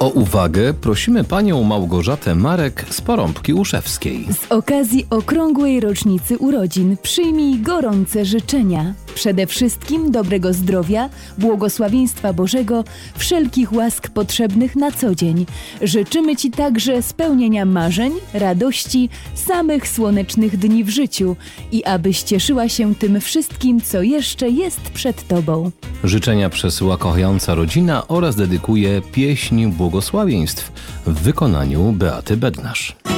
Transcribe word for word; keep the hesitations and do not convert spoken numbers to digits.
O uwagę prosimy panią Małgorzatę Marek z Porąbki Uszewskiej. Z okazji okrągłej rocznicy urodzin przyjmij gorące życzenia. Przede wszystkim dobrego zdrowia, błogosławieństwa Bożego, wszelkich łask potrzebnych na co dzień. Życzymy Ci także spełnienia marzeń, radości, samych słonecznych dni w życiu i abyś cieszyła się tym wszystkim, co jeszcze jest przed Tobą. Życzenia przesyła kochająca rodzina oraz dedykuje pieśń błogosławieństw w wykonaniu Beaty Bednarz.